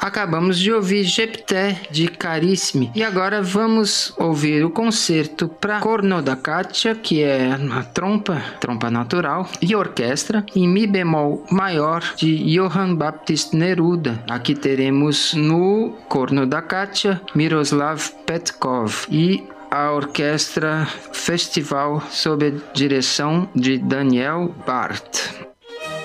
Acabamos de ouvir Jepté de Carissimi e agora vamos ouvir o concerto para corno da caixa, que é a trompa natural, e orquestra, em mi bemol maior de Johann Baptist Neruda. Aqui teremos no corno da caixa Miroslav Petkov e a orquestra Festival sob a direção de Daniel Barth.